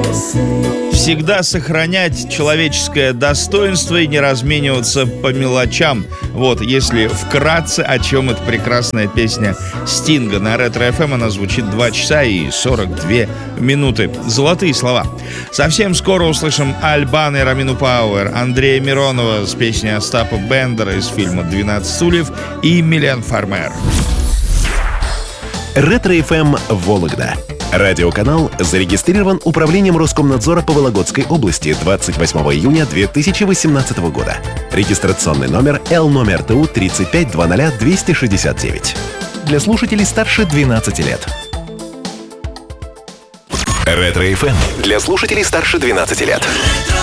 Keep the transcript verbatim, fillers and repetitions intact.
Всегда сохранять человеческое достоинство и не размениваться по мелочам. Вот, если вкратце, о чем эта прекрасная песня Стинга. На Ретро-эф эм она звучит два часа и сорок две минуты. Золотые слова. Совсем скоро услышим Аль-Бано и Ромину Пауэр, Андрея Миронова с песней Остапа Бендера из фильма «двенадцать стульев» и Милен Фармер. Ретро-эф эм Вологда. Радиоканал зарегистрирован Управлением Роскомнадзора по Вологодской области двадцать восьмого июня две тысячи восемнадцатого года. Регистрационный номер Л номер ТУ тридцать пять двадцать двести шестьдесят девять. Для слушателей старше двенадцати лет. Ретро-эф эм для слушателей старше двенадцати лет.